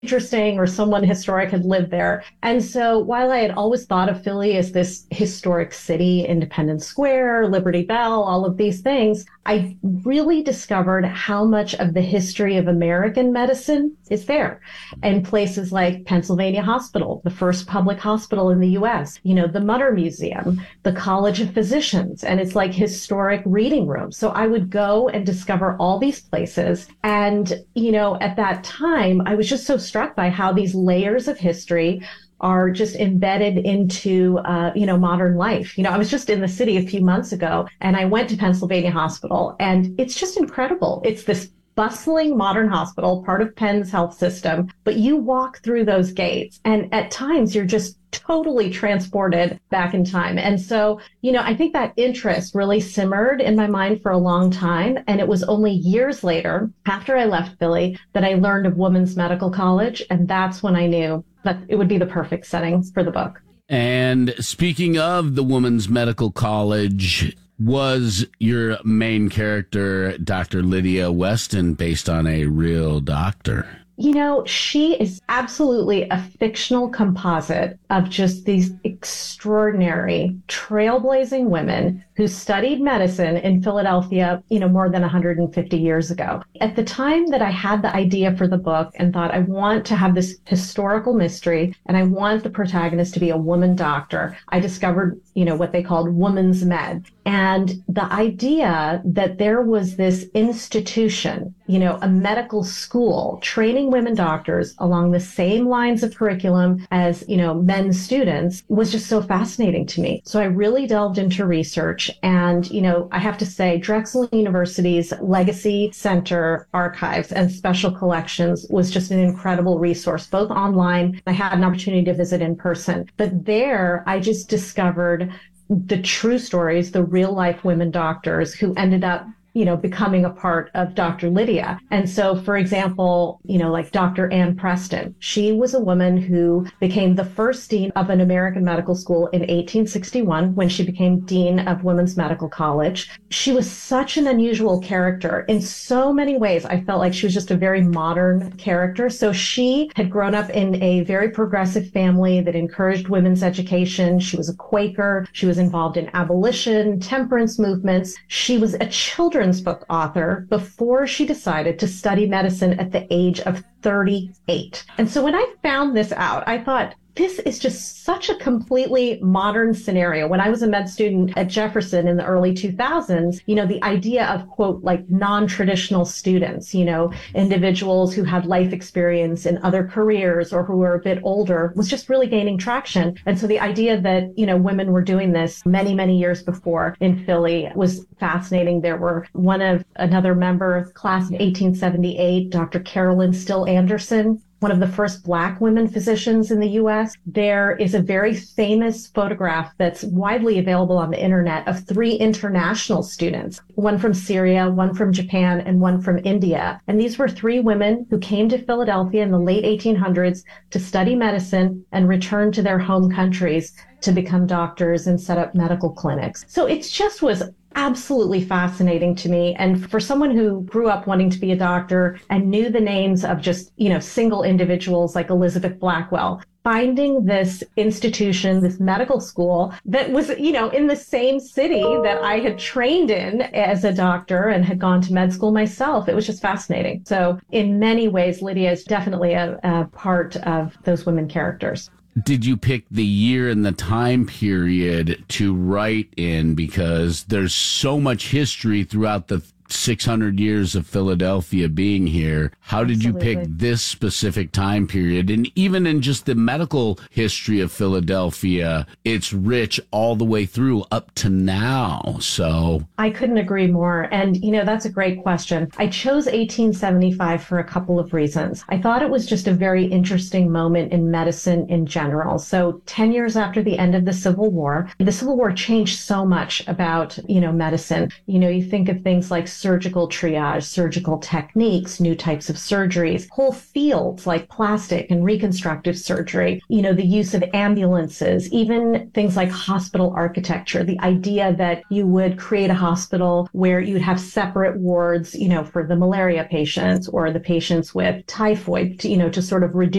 interesting or someone historic had lived there. And so while I had always thought of Philly as this historic city, Independence Square, Liberty Bell, all of these things, I really discovered how much of the history of American medicine is there. And places like Pennsylvania Hospital, the first public hospital in the US, the Mutter Museum, the College of Physicians, and it's like historic reading rooms. So I would go and discover all these places. And, at that time, I was just so struck by how these layers of history are just embedded into, modern life. I was just in the city a few months ago and I went to Pennsylvania Hospital and it's just incredible. It's this bustling modern hospital, part of Penn's health system, but you walk through those gates and at times you're just totally transported back in time. And so, I think that interest really simmered in my mind for a long time. And it was only years later, after I left Philly, that I learned of Women's Medical College. And that's when I knew that it would be the perfect setting for the book. And speaking of the Women's Medical College, was your main character, Dr. Lydia Weston, based on a real doctor? She is absolutely a fictional composite of just these extraordinary, trailblazing women who studied medicine in Philadelphia, more than 150 years ago. At the time that I had the idea for the book and thought I want to have this historical mystery and I want the protagonist to be a woman doctor, I discovered, what they called women's med. And the idea that there was this institution, a medical school training women doctors along the same lines of curriculum as, men students was just so fascinating to me. So I really delved into research and, I have to say Drexel University's Legacy Center archives and special collections was just an incredible resource, both online. I had an opportunity to visit in person, but there I just discovered the true stories, the real life women doctors who ended up becoming a part of Dr. Lydia. And so, for example, like Dr. Ann Preston, she was a woman who became the first dean of an American medical school in 1861 when she became dean of Women's Medical College. She was such an unusual character. In so many ways, I felt like she was just a very modern character. So she had grown up in a very progressive family that encouraged women's education. She was a Quaker. She was involved in abolition, temperance movements. She was a children's book author before she decided to study medicine at the age of 38. And so when I found this out, I thought, this is just such a completely modern scenario. When I was a med student at Jefferson in the early 2000s, the idea of, quote, like non-traditional students, individuals who had life experience in other careers or who were a bit older was just really gaining traction. And so the idea that, women were doing this many, many years before in Philly was fascinating. There were another member of class of 1878, Dr. Carolyn Still Anderson, one of the first Black women physicians in the U.S. There is a very famous photograph that's widely available on the internet of 3 international students, one from Syria, one from Japan, and one from India. And these were 3 women who came to Philadelphia in the late 1800s to study medicine and return to their home countries to become doctors and set up medical clinics. So it just was absolutely fascinating to me. And for someone who grew up wanting to be a doctor and knew the names of just, single individuals like Elizabeth Blackwell, finding this institution, this medical school that was, in the same city that I had trained in as a doctor and had gone to med school myself, it was just fascinating. So in many ways, Lydia is definitely a part of those women characters. Did you pick the year and the time period to write in? Because there's so much history throughout the 600 years of Philadelphia being here. How did you pick this specific time period? And even in just the medical history of Philadelphia, it's rich all the way through up to now. So I couldn't agree more. And, that's a great question. I chose 1875 for a couple of reasons. I thought it was just a very interesting moment in medicine in general. So 10 years after the end of the Civil War changed so much about, medicine. You think of things like surgical triage, surgical techniques, new types of surgeries, whole fields like plastic and reconstructive surgery, the use of ambulances, even things like hospital architecture, the idea that you would create a hospital where you'd have separate wards, for the malaria patients or the patients with typhoid, to sort of reduce